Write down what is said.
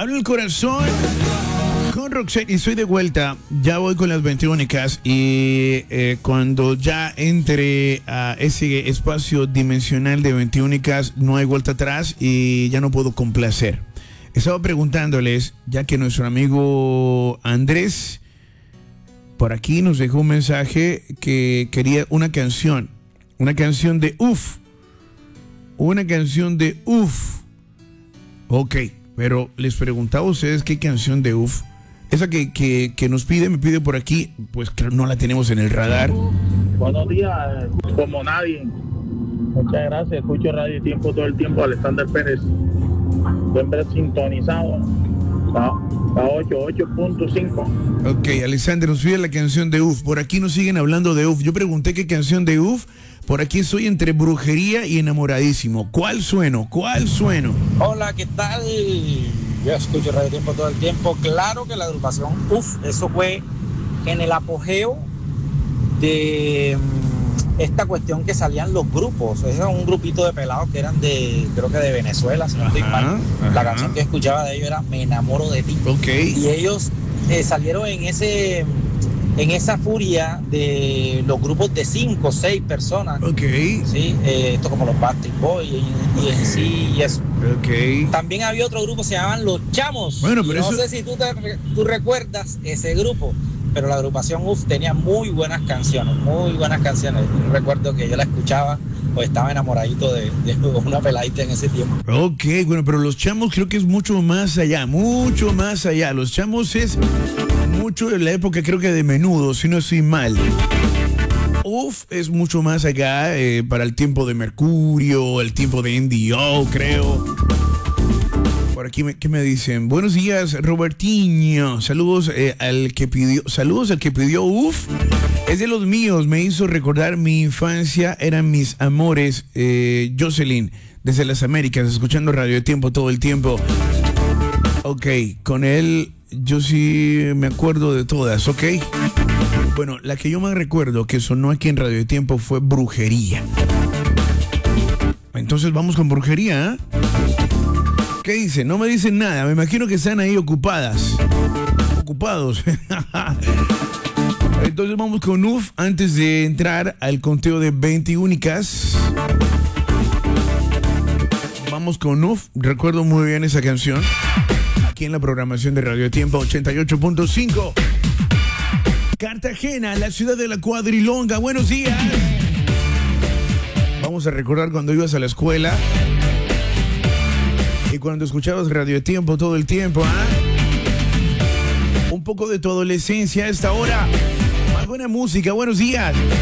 Abro el corazón con Roxette y estoy de vuelta. Ya voy con las 21 y cuando ya entre a ese espacio dimensional de 21 no hay vuelta atrás y ya no puedo complacer. Estaba preguntándoles, ya que nuestro amigo Andrés por aquí nos dejó un mensaje que quería una canción de UF. Una canción de UF. Ok, pero les preguntaba a ustedes qué canción de UF. Esa que me pide por aquí, pues claro, no la tenemos en el radar. Buenos días, como nadie. Muchas gracias, escucho Radio Tiempo todo el tiempo. Alexander Pérez, siempre sintonizado. A 8.5. Ok, Alexander nos pide la canción de UF. Por aquí nos siguen hablando de UF. Yo pregunté qué canción de UF. Por aquí estoy entre brujería y enamoradísimo. ¿Cuál sueno? Hola, ¿qué tal? Yo escucho Radio Tiempo todo el tiempo. Claro que la agrupación UF, eso fue en el apogeo de esta cuestión que salían los grupos. Ese era un grupito de pelados que eran creo que de Venezuela, si no estoy mal. La canción que escuchaba de ellos era Me enamoro de ti. Okay. Y ellos salieron en esa furia de los grupos de 5 o 6 personas. Okay. Sí, esto como los Backstreet Boys y en sí y eso. Okay. También había otro grupo, se llamaban Los Chamos. Bueno, pero no sé si tú recuerdas ese grupo, pero la agrupación UF tenía muy buenas canciones. Recuerdo que yo la escuchaba, pues estaba enamoradito de una peladita en ese tiempo. Ok, bueno, pero Los Chamos creo que es mucho más allá. Los Chamos es mucho de la época, creo que de Menudo, si no estoy mal. UF es mucho más allá, para el tiempo de Mercurio, el tiempo de NDO, creo. Por aquí, ¿qué me dicen? Buenos días, Robertinho. Saludos al que pidió UF. Es de los míos, me hizo recordar mi infancia, eran mis amores. Jocelyn, desde las Américas, escuchando Radio Tiempo todo el tiempo. Ok, con él yo sí me acuerdo de todas, ok. Bueno, la que yo más recuerdo que sonó aquí en Radio Tiempo fue Brujería. Entonces vamos con Brujería, ¿eh? ¿Qué dicen? No me dicen nada, me imagino que están ahí ocupados. Entonces vamos con UF antes de entrar al conteo de 20 únicas. Vamos con UF, recuerdo muy bien esa canción. Aquí en la programación de Radio Tiempo 88.5. Cartagena, la ciudad de la cuadrilonga. Buenos días. Vamos a recordar cuando ibas a la escuela y cuando escuchabas Radio Tiempo todo el tiempo, Un poco de tu adolescencia a esta hora. Más buena música, buenos días.